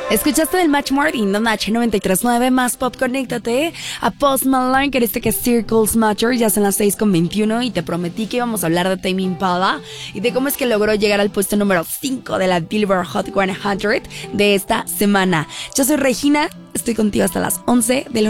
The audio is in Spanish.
Escuchaste del Match More in the Match 93.9 más pop. Conéctate a Post Malone, que que Circles Matter. Ya son las 6:21 y te prometí que íbamos a hablar de Tame Impala y de cómo es que logró llegar al puesto número 5 de la Billboard Hot 100 de esta semana. Yo soy Regina, estoy contigo hasta las 11 de la